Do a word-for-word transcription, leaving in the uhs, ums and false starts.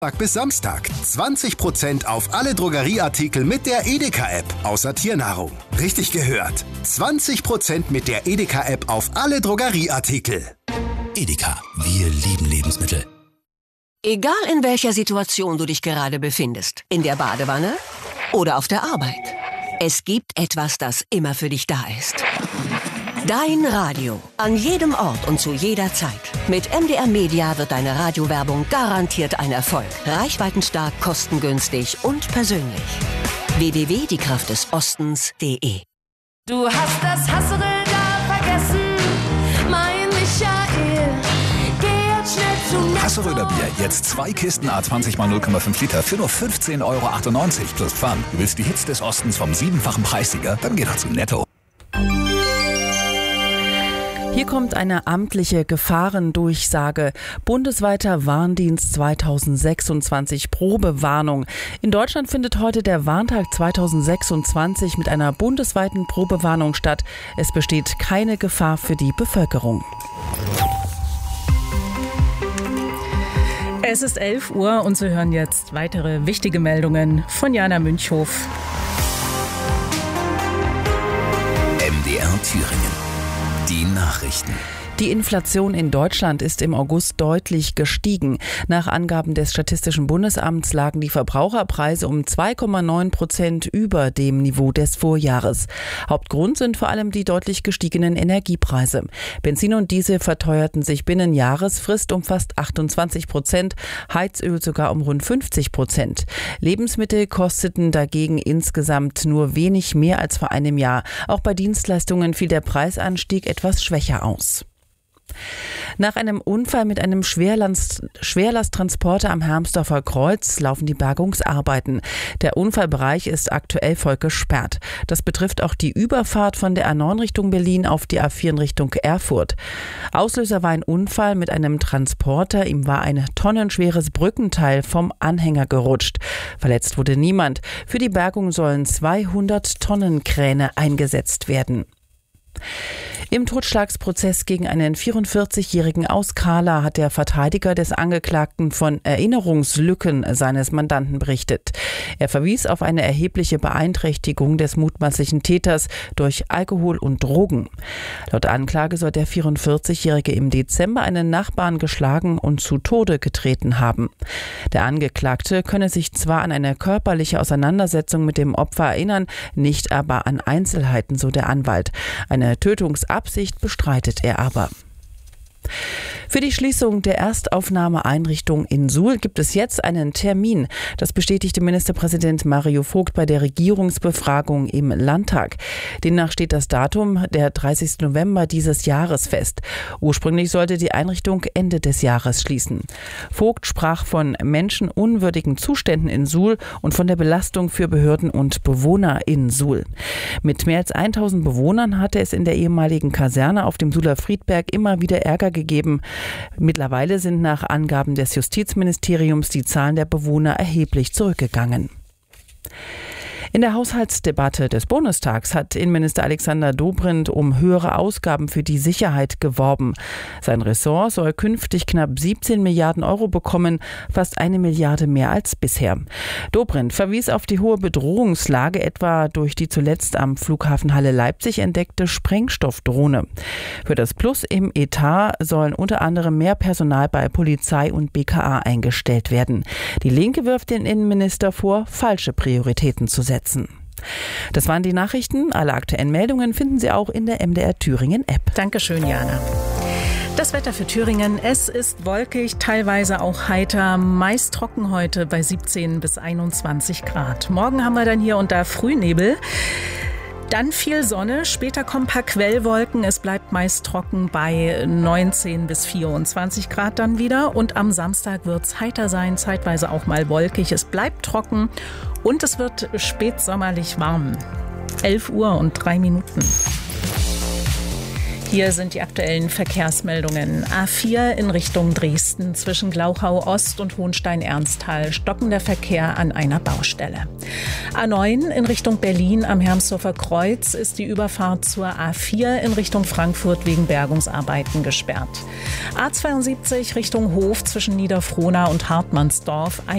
Bis Samstag. zwanzig Prozent auf alle Drogerieartikel mit der Edeka-App. Außer Tiernahrung. Richtig gehört. zwanzig Prozent mit der Edeka-App auf alle Drogerieartikel. Edeka. Wir lieben Lebensmittel. Egal in welcher Situation du dich gerade befindest. In der Badewanne oder auf der Arbeit. Es gibt etwas, das immer für dich da ist. Dein Radio. An jedem Ort und zu jeder Zeit. Mit M D R Media wird deine Radiowerbung garantiert ein Erfolg. Reichweitenstark, kostengünstig und persönlich. w w w punkt die kraft des ostens punkt de. Du hast das Hasseröder vergessen, mein Michael. Geh jetzt schnell zu Netto. Hasseröder Bier, jetzt zwei Kisten A zwanzig mal null Komma fünf Liter für nur fünfzehn Euro achtundneunzig plus Pfand. Du willst die Hits des Ostens vom siebenfachen Preissieger? Dann geh doch zu Netto. Hier kommt eine amtliche Gefahrendurchsage. Bundesweiter Warndienst zweitausendsechsundzwanzig Probewarnung. In Deutschland findet heute der Warntag zweitausendsechsundzwanzig mit einer bundesweiten Probewarnung statt. Es besteht keine Gefahr für die Bevölkerung. Es ist elf Uhr und Sie hören jetzt weitere wichtige Meldungen von Jana Münchhof. M D R Thüringen. Die Nachrichten. Die Inflation in Deutschland ist im August deutlich gestiegen. Nach Angaben des Statistischen Bundesamts lagen die Verbraucherpreise um zwei Komma neun Prozent über dem Niveau des Vorjahres. Hauptgrund sind vor allem die deutlich gestiegenen Energiepreise. Benzin und Diesel verteuerten sich binnen Jahresfrist um fast achtundzwanzig Prozent, Heizöl sogar um rund fünfzig Prozent. Lebensmittel kosteten dagegen insgesamt nur wenig mehr als vor einem Jahr. Auch bei Dienstleistungen fiel der Preisanstieg etwas schwächer aus. Nach einem Unfall mit einem Schwerlast, Schwerlasttransporter am Hermsdorfer Kreuz laufen die Bergungsarbeiten. Der Unfallbereich ist aktuell voll gesperrt. Das betrifft auch die Überfahrt von der A neun Richtung Berlin auf die A vier in Richtung Erfurt. Auslöser war ein Unfall mit einem Transporter. Ihm war ein tonnenschweres Brückenteil vom Anhänger gerutscht. Verletzt wurde niemand. Für die Bergung sollen zweihundert Tonnen Kräne eingesetzt werden. Im Totschlagsprozess gegen einen vierundvierzigjährigen aus Kahla hat der Verteidiger des Angeklagten von Erinnerungslücken seines Mandanten berichtet. Er verwies auf eine erhebliche Beeinträchtigung des mutmaßlichen Täters durch Alkohol und Drogen. Laut Anklage soll der vierundvierzigjährige im Dezember einen Nachbarn geschlagen und zu Tode getreten haben. Der Angeklagte könne sich zwar an eine körperliche Auseinandersetzung mit dem Opfer erinnern, nicht aber an Einzelheiten, so der Anwalt. Eine Tötungsabsicht bestreitet er aber. Für die Schließung der Erstaufnahmeeinrichtung in Suhl gibt es jetzt einen Termin. Das bestätigte Ministerpräsident Mario Vogt bei der Regierungsbefragung im Landtag. Demnach steht das Datum, der dreißigsten November dieses Jahres, fest. Ursprünglich sollte die Einrichtung Ende des Jahres schließen. Vogt sprach von menschenunwürdigen Zuständen in Suhl und von der Belastung für Behörden und Bewohner in Suhl. Mit mehr als tausend Bewohnern hatte es in der ehemaligen Kaserne auf dem Suhler Friedberg immer wieder Ärger gegeben. Mittlerweile sind nach Angaben des Justizministeriums die Zahlen der Bewohner erheblich zurückgegangen. In der Haushaltsdebatte des Bundestags hat Innenminister Alexander Dobrindt um höhere Ausgaben für die Sicherheit geworben. Sein Ressort soll künftig knapp siebzehn Milliarden Euro bekommen, fast eine Milliarde mehr als bisher. Dobrindt verwies auf die hohe Bedrohungslage, etwa durch die zuletzt am Flughafen Halle Leipzig entdeckte Sprengstoffdrohne. Für das Plus im Etat sollen unter anderem mehr Personal bei Polizei und B K A eingestellt werden. Die Linke wirft den Innenminister vor, falsche Prioritäten zu setzen. Das waren die Nachrichten. Alle aktuellen Meldungen finden Sie auch in der M D R Thüringen App. Dankeschön, Jana. Das Wetter für Thüringen. Es ist wolkig, teilweise auch heiter, meist trocken heute bei siebzehn bis einundzwanzig Grad. Morgen haben wir dann hier und da Frühnebel. Dann viel Sonne, später kommen ein paar Quellwolken. Es bleibt meist trocken bei neunzehn bis vierundzwanzig Grad dann wieder. Und am Samstag wird es heiter sein, zeitweise auch mal wolkig. Es bleibt trocken und es wird spätsommerlich warm. elf Uhr und drei Minuten. Hier sind die aktuellen Verkehrsmeldungen. A vier in Richtung Dresden zwischen Glauchau Ost und Hohenstein-Ernsthal. Stockender Verkehr an einer Baustelle. A neun in Richtung Berlin am Hermsdorfer Kreuz ist die Überfahrt zur A vier in Richtung Frankfurt wegen Bergungsarbeiten gesperrt. A zweiundsiebzig Richtung Hof zwischen Niederfrohna und Hartmannsdorf.